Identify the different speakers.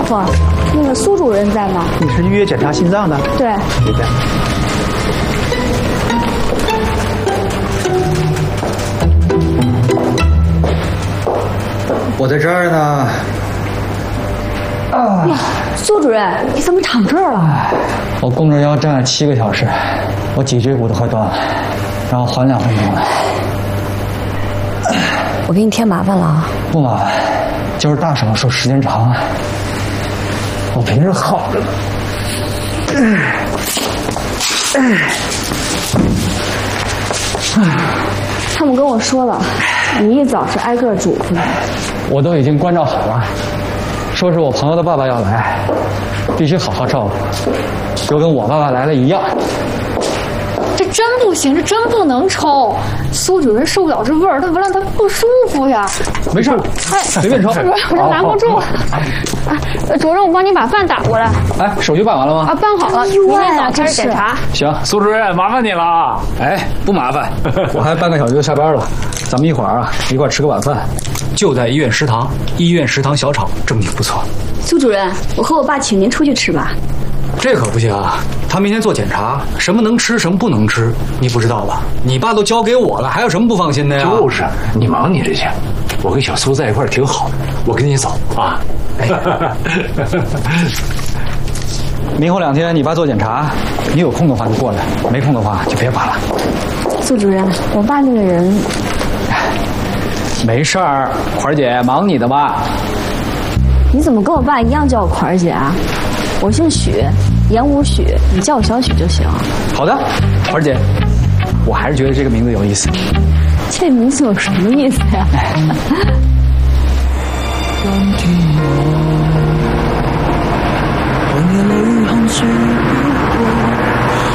Speaker 1: 夫，那个苏主任在吗？
Speaker 2: 你是预约检查心脏的？
Speaker 1: 对。
Speaker 2: 里边。
Speaker 3: 我在这儿呢。
Speaker 1: 呀，苏主任，你怎么躺这儿了？
Speaker 3: 我弓着腰站了7个小时，我脊椎骨都快断了，然后缓2分钟了。
Speaker 1: 我给你添麻烦了啊？
Speaker 3: 不麻烦，就是大手术时间长，我平时好着呢。
Speaker 1: 他们跟我说了，你一早是挨个嘱咐的。
Speaker 3: 我都已经关照好了，说是我朋友的爸爸要来，必须好好照顾，就跟我爸爸来了一样。
Speaker 4: 这真不行，这真不能抽。苏主任受不了这味儿，他闻了他不舒服呀。
Speaker 3: 没事，
Speaker 4: 哎，
Speaker 3: 随便抽。
Speaker 4: 主任，我这拿不住。啊，主任，我帮你把饭打过来。
Speaker 3: 哎，手续办完了吗？
Speaker 4: 啊，办好了，明天早开始检查。
Speaker 3: 行，
Speaker 5: 苏主任，麻烦你了。
Speaker 3: 哎，不麻烦，我还半个小时就下班了，咱们一会儿啊一块吃个晚饭，就在医院食堂。医院食堂小炒正经不错。
Speaker 1: 苏主任，我和我爸请您出去吃吧。
Speaker 3: 这可不行啊！他明天做检查，什么能吃，什么不能吃，你不知道吧？你爸都交给我了，还有什么不放心的呀？
Speaker 5: 就是，你忙你的去，我跟小苏在一块儿挺好的，我跟你走啊。
Speaker 3: 明后2天你爸做检查，你有空的话就过来，没空的话就别管了。
Speaker 1: 苏主任，我爸那个人，
Speaker 3: 没事儿，款儿姐忙你的吧。
Speaker 1: 你怎么跟我爸一样叫我款儿姐啊？我姓许，言无许，你叫我小许就行。
Speaker 3: 好的，款儿姐，我还是觉得这个名字有意思。
Speaker 1: 这名字有什么意思呀？
Speaker 6: 当天我，当夜里